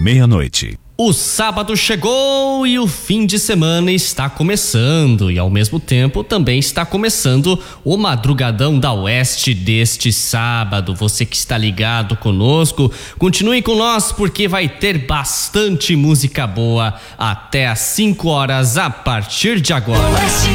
meia-noite. O sábado chegou e o fim de semana está começando, e ao mesmo tempo também está começando o Madrugadão da Oeste deste sábado. Você que está ligado conosco, continue com nós porque vai ter bastante música boa até às 5 horas a partir de agora. Oeste